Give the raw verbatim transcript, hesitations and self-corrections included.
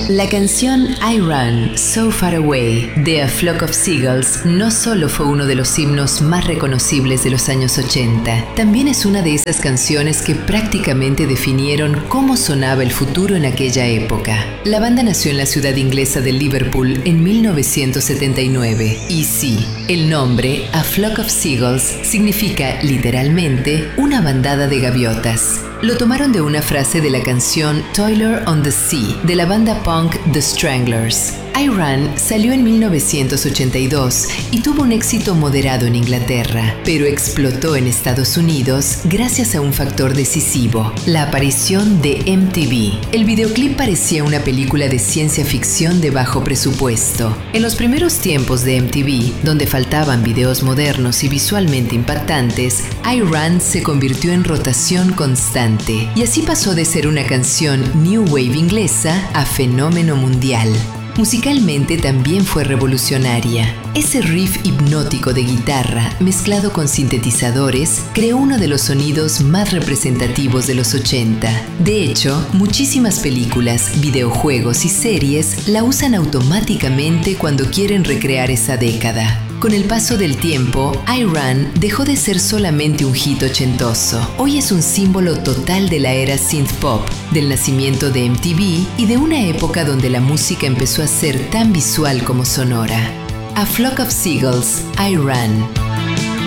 La canción I Run, So Far Away de A Flock of Seagulls no solo fue uno de los himnos más reconocibles de los años ochenta, también es una de esas canciones que prácticamente definieron cómo sonaba el futuro en aquella época. La banda nació en la ciudad inglesa de Liverpool en mil novecientos setenta y nueve y sí, el nombre A Flock of Seagulls significa literalmente una bandada de gaviotas. Lo tomaron de una frase de la canción Toiler on the Sea de la banda punk The Stranglers. I Run salió en mil novecientos ochenta y dos y tuvo un éxito moderado en Inglaterra, pero explotó en Estados Unidos gracias a un factor decisivo, la aparición de M T V. El videoclip parecía una película de ciencia ficción de bajo presupuesto. En los primeros tiempos de M T V, donde faltaban videos modernos y visualmente impactantes, I Run se convirtió en rotación constante y así pasó de ser una canción New Wave inglesa a fenómeno mundial. Musicalmente también fue revolucionaria. Ese riff hipnótico de guitarra mezclado con sintetizadores creó uno de los sonidos más representativos de los ochenta. De hecho, muchísimas películas, videojuegos y series la usan automáticamente cuando quieren recrear esa década. Con el paso del tiempo, I Run dejó de ser solamente un hit ochentoso. Hoy es un símbolo total de la era synth pop, del nacimiento de M T V y de una época donde la música empezó a ser tan visual como sonora. A Flock of Seagulls, I Run.